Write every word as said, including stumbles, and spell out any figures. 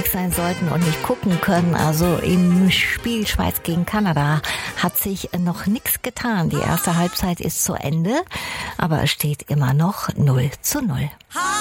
unterwegs sein sollten und nicht gucken können. Also im Spiel Schweiz gegen Kanada hat sich noch nichts getan. Die erste Halbzeit ist zu Ende, aber es steht immer noch null zu null.